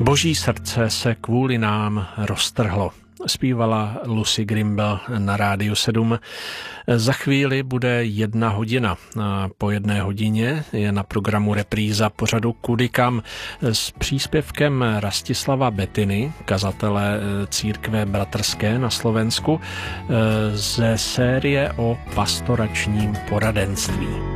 Boží srdce se kvůli nám roztrhlo. Zpívala Lucy Grimble na Rádiu 7. Za chvíli bude 1 hodina. Po 1 hodině je na programu repríza pořadu Kudy kam s příspěvkem Rastislava Bettiny, kazatele církve bratrské na Slovensku, ze série o pastoračním poradenství.